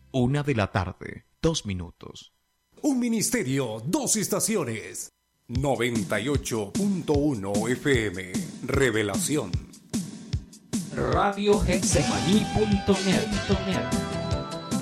1:00 PM, 2 minutos. Un ministerio, dos estaciones. 98.1 FM. Revelación. Radio Getsemaní.net